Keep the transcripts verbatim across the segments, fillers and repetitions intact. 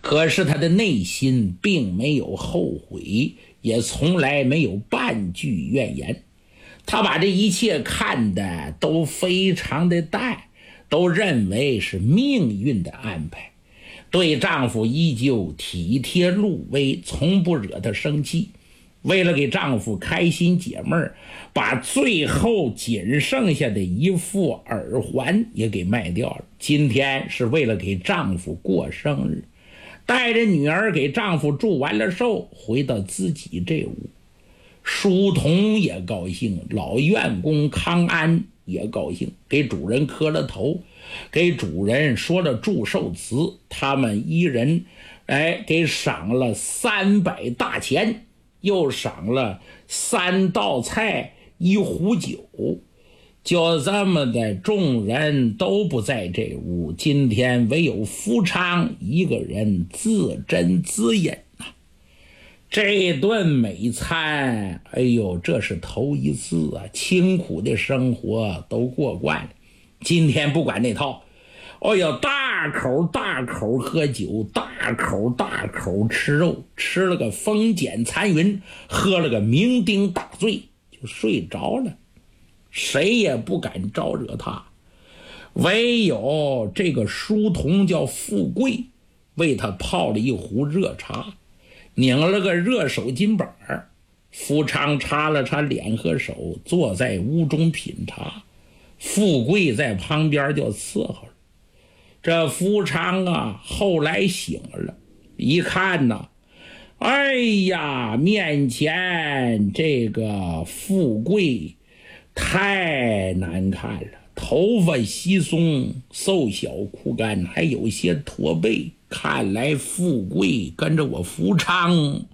可是他的内心并没有后悔，也从来没有半句怨言。他把这一切看得都非常的淡，都认为是命运的安排。对丈夫依旧体贴入微，从不惹她生气。为了给丈夫开心解闷儿，把最后仅剩下的一副耳环也给卖掉了。今天是为了给丈夫过生日，带着女儿给丈夫祝完了寿，回到自己这屋。书童也高兴，老院工康安也高兴，给主人磕了头，给主人说了祝寿词。他们一人哎给赏了三百大钱，又赏了三道菜一壶酒。就这么的，众人都不在这屋，今天唯有福昌一个人自斟自饮啊。这顿美餐，哎呦，这是头一次啊，清苦的生活都过惯了。今天不管那套，哎呦，大口大口喝酒，大口大口吃肉，吃了个风卷残云，喝了个酩酊大醉，就睡着了。谁也不敢招惹他，唯有这个书童叫富贵，为他泡了一壶热茶，拧了个热手巾板儿。福昌擦了擦脸和手，坐在屋中品茶。富贵在旁边就伺候了。这福昌啊，后来醒了，一看呐，哎呀，面前这个富贵太难看了，头发稀松，瘦小枯干，还有些驼背。看来富贵跟着我福昌，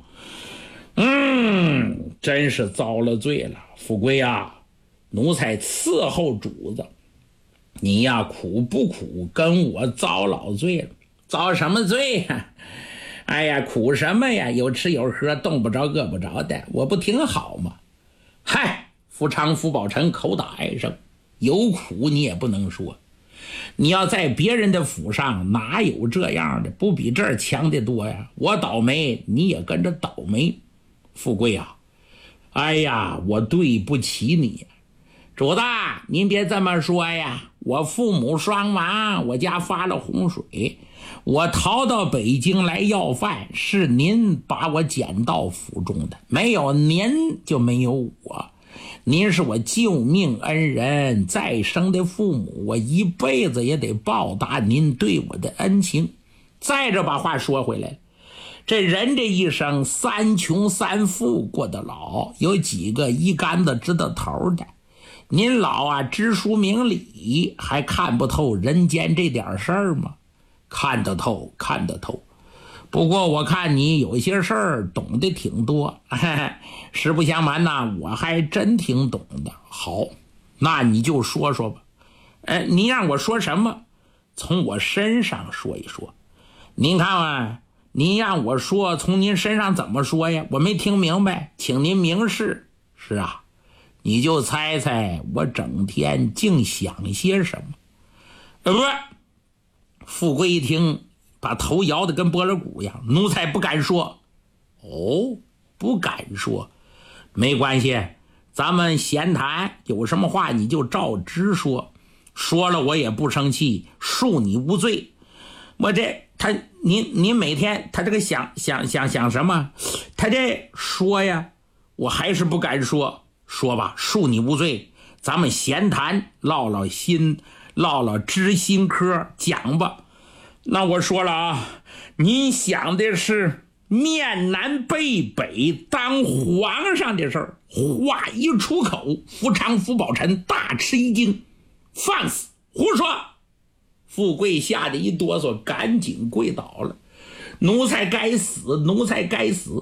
嗯，真是遭了罪了。富贵啊，奴才伺候主子，你呀苦不苦，跟我遭老罪了。遭什么罪呀？哎呀，苦什么呀？有吃有喝，冻不着饿不着的，我不挺好吗？嗨，福昌福宝臣口打哀声，有苦你也不能说。你要在别人的府上，哪有这样的？不比这儿强得多呀！我倒霉，你也跟着倒霉。富贵啊，哎呀，我对不起你。主子，您别这么说呀，我父母双亡，我家发了洪水，我逃到北京来要饭，是您把我捡到府中的，没有您就没有我。您是我救命恩人，再生的父母，我一辈子也得报答您对我的恩情。再者把话说回来，这人这一生三穷三富过得老，有几个一竿子知道头的？您老啊知书明理，还看不透人间这点事儿吗？看得透，看得透。不过我看你有些事儿懂得挺多，嘿嘿，实不相瞒呐，我还真挺懂的。好，那你就说说吧。哎，你让我说什么？从我身上说一说。您看啊，您让我说从您身上怎么说呀？我没听明白，请您明示。是啊，你就猜猜我整天净想些什么。呃不，富贵一听，把头摇得跟拨了鼓一样，奴才不敢说。哦，不敢说，没关系，咱们闲谈，有什么话你就照直说，说了我也不生气，恕你无罪。我这他您您每天他这个想想想想什么？他这说呀，我还是不敢说。说吧，恕你无罪，咱们闲谈，唠唠心，唠唠知心嗑，讲吧。那我说了啊，您想的是面南背北当皇上的事儿。话一出口，福昌福宝臣大吃一惊，放肆胡说！富贵吓得一哆嗦，赶紧跪倒了。奴才该死，奴才该死。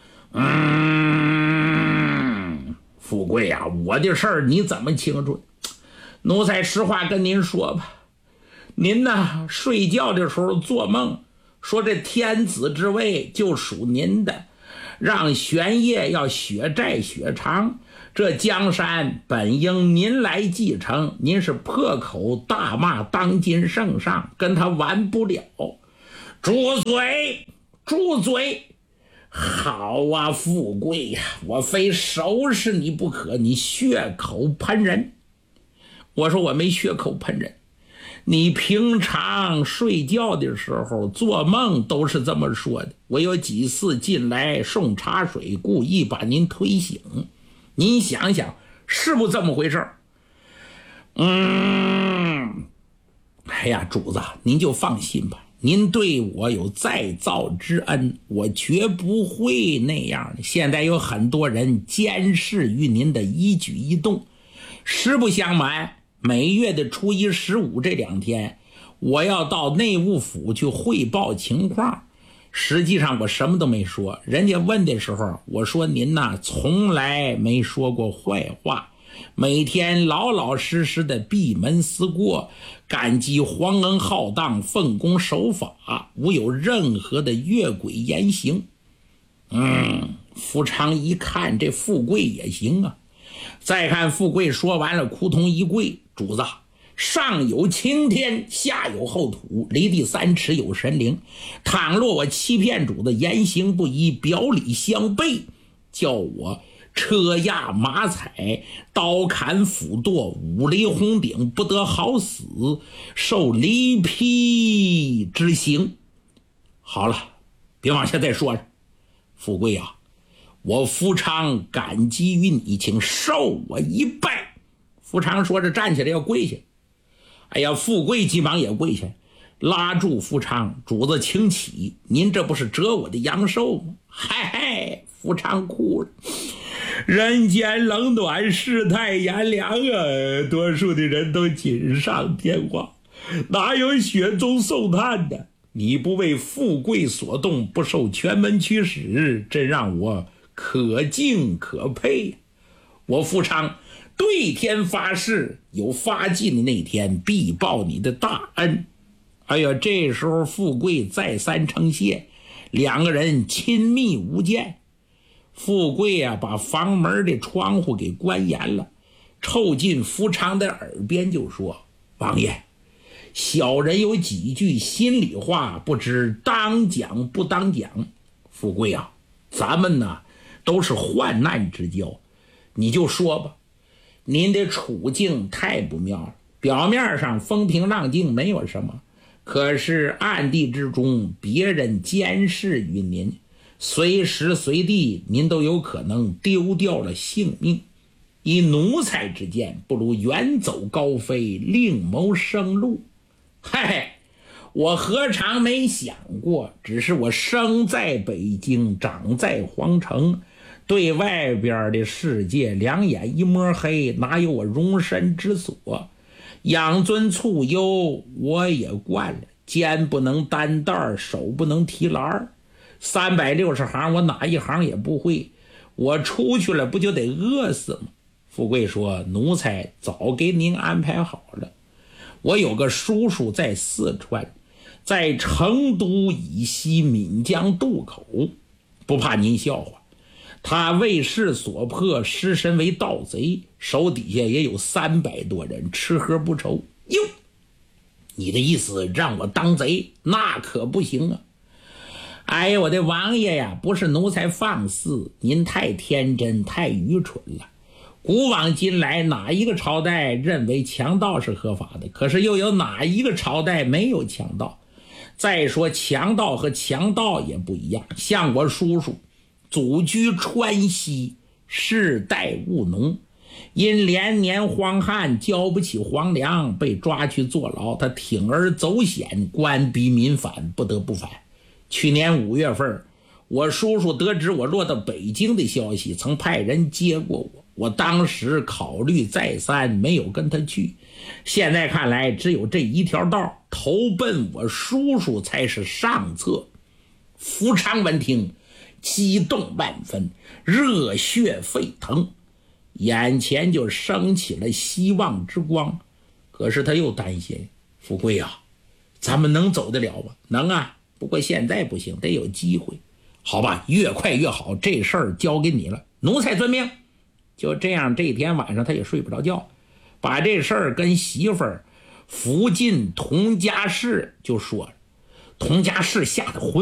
嗯，富贵啊，我的事儿你怎么清楚？奴才实话跟您说吧，您呢睡觉的时候做梦，说这天子之位就属您的，让玄烨要血债血偿，这江山本应您来继承，您是破口大骂当今圣上，跟他完不了。 住嘴，住嘴！好啊，富贵呀，我非收拾你不可，你血口喷人。我说我没血口喷人，你平常睡觉的时候做梦都是这么说的。我有几次进来送茶水，故意把您推醒，您想想是不是这么回事？嗯，哎呀，主子您就放心吧，您对我有再造之恩，我绝不会那样的。现在有很多人监视于您的一举一动，实不相瞒，每月的初一十五这两天，我要到内务府去汇报情况。实际上我什么都没说，人家问的时候我说您呐从来没说过坏话，每天老老实实的闭门思过，感激皇恩浩荡，奉公守法，无有任何的越轨言行。嗯，福昌一看这富贵也行啊。再看富贵说完了，扑通一跪，主子，上有青天，下有后土，离地三尺有神灵。倘若我欺骗主子，言行不一，表里相悖，叫我车压马踩，刀砍斧剁，五雷轰顶，不得好死，受离劈之刑。好了，别往下再说了。富贵啊，我福昌感激于你，请受我一拜。福昌说着站起来要跪下。哎呀，富贵急忙也跪下，拉住福昌，主子请起，您这不是折我的阳寿吗？嗨嗨，福昌哭了。人间冷暖，世态炎凉啊，多数的人都锦上添花，哪有雪中送炭的？你不为富贵所动，不受全门驱使，真让我可敬可佩。我福昌对天发誓，有发迹的那天必报你的大恩。哎呀，这时候富贵再三称谢，两个人亲密无间。富贵啊，把房门的窗户给关严了，凑近福昌的耳边就说：王爷，小人有几句心里话，不知当讲不当讲。富贵啊，咱们呢都是患难之交，你就说吧。您的处境太不妙了，表面上风平浪静没有什么，可是暗地之中别人监视于您，随时随地您都有可能丢掉了性命。以奴才之见，不如远走高飞，另谋生路。嗨，我何尝没想过，只是我生在北京，长在皇城，对外边的世界两眼一摸黑，哪有我容身之所？养尊处优我也惯了，肩不能担担，手不能提篮，三百六十行我哪一行也不会，我出去了不就得饿死吗？富贵说：奴才早给您安排好了，我有个叔叔在四川，在成都以西岷江渡口，不怕您笑话，他为势所迫，失身为盗贼，手底下也有三百多人，吃喝不愁。哟，你的意思让我当贼，那可不行啊！哎呀，我的王爷呀，不是奴才放肆，您太天真太愚蠢了。古往今来，哪一个朝代认为强盗是合法的？可是又有哪一个朝代没有强盗？再说强盗和强盗也不一样，像我叔叔祖居川西，世代务农，因连年荒旱交不起皇粮，被抓去坐牢，他铤而走险，官逼民反，不得不反。去年五月份，我叔叔得知我落到北京的消息，曾派人接过我，我当时考虑再三，没有跟他去。现在看来，只有这一条道，投奔我叔叔才是上策。福昌闻听，激动万分，热血沸腾，眼前就升起了希望之光。可是他又担心，富贵啊，咱们能走得了吗？能啊，不过现在不行，得有机会。好吧，越快越好，这事儿交给你了，奴才遵命。就这样，这天晚上他也睡不着觉，把这事儿跟媳妇儿福晋童家氏就说了。 佟家氏吓得昏